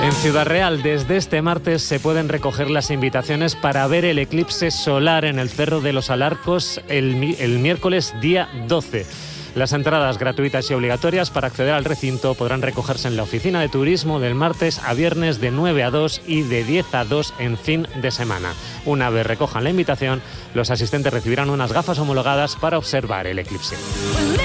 En Ciudad Real, desde este martes se pueden recoger las invitaciones para ver el eclipse solar en el Cerro de los Alarcos el miércoles día 12. Las entradas gratuitas y obligatorias para acceder al recinto podrán recogerse en la oficina de turismo del martes a viernes de 9 a 2 y de 10 a 2 en fin de semana. Una vez recojan la invitación, los asistentes recibirán unas gafas homologadas para observar el eclipse.